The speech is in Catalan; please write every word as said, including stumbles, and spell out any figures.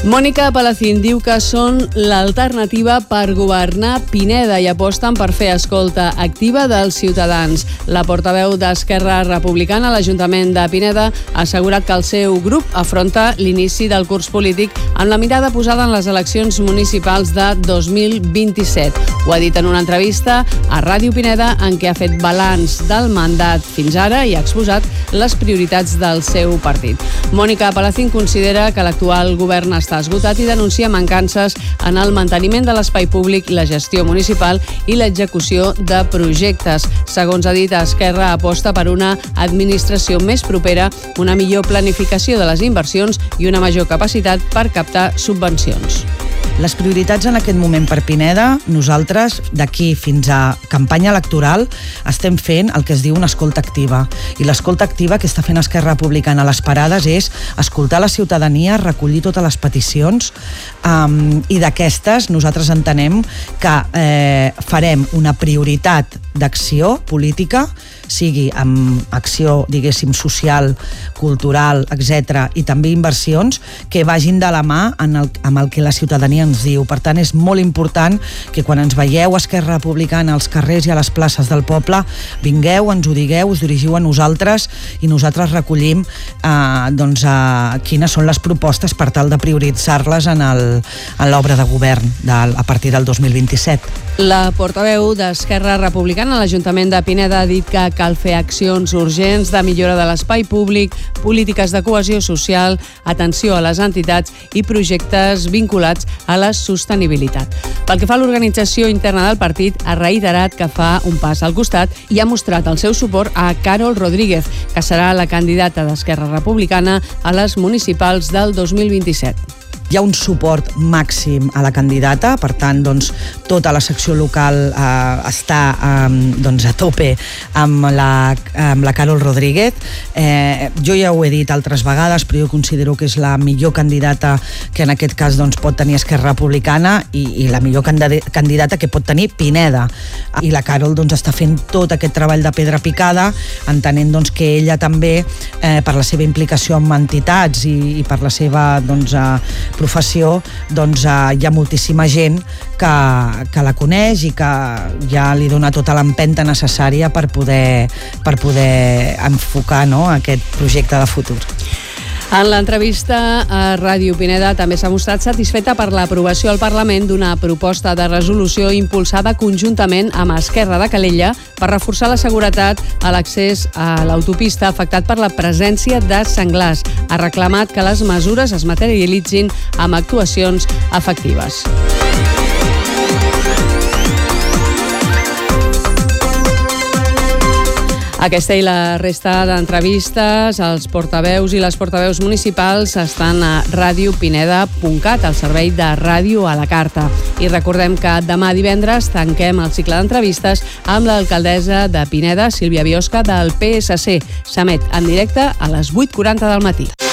Mònica Palacín diu que són l'alternativa per governar Pineda i aposten per fer escolta activa dels ciutadans. La portaveu d'Esquerra Republicana a l'Ajuntament de Pineda ha assegurat que el seu grup afronta l'inici del curs polític amb la mirada posada en les eleccions municipals de dos mil vint-i-set. Ho ha dit en una entrevista a Ràdio Pineda en què ha fet balanç del mandat fins ara i ha exposat les prioritats del seu partit. Mònica Palacín considera que l'actual govern està esgotat i denuncia mancances en el manteniment de l'espai públic, la gestió municipal i l'execució de projectes. Segons ha dit, Esquerra aposta per una administració més propera, una millor planificació de les inversions i una major capacitat per captar subvencions. Les prioritats en aquest moment per Pineda, nosaltres d'aquí fins a campanya electoral estem fent el que es diu una escolta activa. I l'escolta activa que està fent Esquerra Republicana a les parades és escoltar la ciutadania, recollir totes les peticions um, i d'aquestes nosaltres entenem que eh, farem una prioritat d'acció política, sigui amb acció, diguéssim, social, cultural, etcètera, i també inversions que vagin de la mà en el, amb el que la ciutadania ens diu. Per tant, és molt important que quan ens veieu Esquerra Republicana als carrers i a les places del poble, vingueu, ens ho digueu, us dirigiu a nosaltres i nosaltres recollim eh, doncs, eh, quines són les propostes per tal de prioritzar-les en, el, en l'obra de govern de, a partir del dos mil vint-i-set. La portaveu d'Esquerra Republicana a l'Ajuntament de Pineda ha dit que cal fer accions urgents de millora de l'espai públic, polítiques de cohesió social, atenció a les entitats i projectes vinculats a la sostenibilitat. Pel que fa a l'organització interna del partit, ha reiterat que fa un pas al costat i ha mostrat el seu suport a Carol Rodríguez, que serà la candidata d'Esquerra Republicana a les municipals del dos mil vint-i-set. Hi ha un suport màxim a la candidata, per tant, doncs, tota la secció local eh, està eh, doncs, a tope amb la, amb la Carol Rodríguez. Eh, jo ja ho he dit altres vegades, però jo considero que és la millor candidata que en aquest cas doncs, pot tenir Esquerra Republicana i, i la millor candidata que pot tenir Pineda. I la Carol doncs, està fent tot aquest treball de pedra picada, entenent doncs, que ella també, eh, per la seva implicació amb entitats i, i per la seva doncs, eh, professió, doncs eh, hi ha moltíssima gent que, que la coneix i que ja li dona tota l'empenta necessària per poder, per poder enfocar, no?, aquest projecte de futur. En l'entrevista a Ràdio Pineda també s'ha mostrat satisfeta per l'aprovació al Parlament d'una proposta de resolució impulsada conjuntament amb Esquerra de Calella per reforçar la seguretat a l'accés a l'autopista afectat per la presència de senglars. Ha reclamat que les mesures es materialitzin amb actuacions efectives. Aquesta i la resta d'entrevistes als portaveus i les portaveus municipals estan a ràdio pineda punt cat, al servei de ràdio a la carta. I recordem que demà divendres tanquem el cicle d'entrevistes amb l'alcaldessa de Pineda, Sílvia Biosca, del P S C. S'emet en directe a les vuit quaranta del matí.